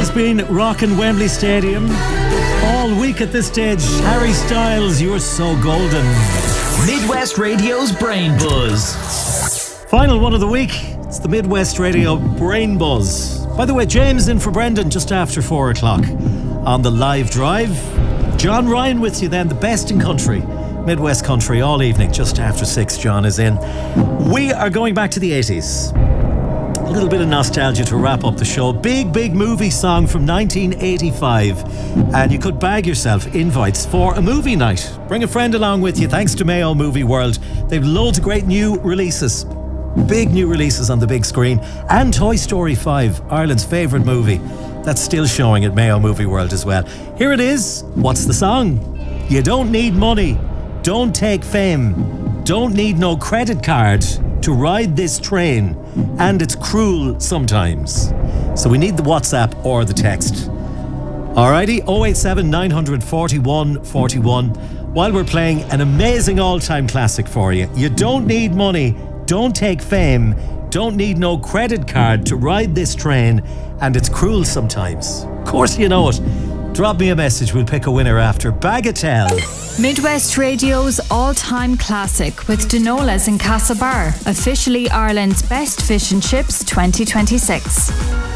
has been rocking Wembley Stadium all week at this stage. Harry Styles, you're so golden. Midwest Radio's Brain Buzz. Final one of the week. It's the Midwest Radio Brain Buzz. By the way, James in for Brendan just after 4 o'clock on the live drive. John Ryan with you then, the best in country. Midwest country all evening, just after 6. John is in. We are going back to the 80s. A little bit of nostalgia to wrap up the show. Big movie song from 1985. And you could bag yourself invites for a movie night. Bring a friend along with you, thanks to Mayo Movie World. They've loads of great new releases. Big new releases on the big screen. And Toy Story 5, Ireland's favourite movie. That's still showing at Mayo Movie World as well. Here it is. What's the song? You don't need money. Don't take fame. Don't need no credit card to ride this train, and it's cruel sometimes. So we need the WhatsApp or the text. Alrighty, 087 941 41. While we're playing an amazing all-time classic for you. You don't need money, don't take fame, don't need no credit card to ride this train, and it's cruel sometimes. Of course you know it. Drop me a message, we'll pick a winner after Bagatelle. Midwest Radio's all-time classic with Denola's in Castlebar, officially Ireland's best fish and chips 2026.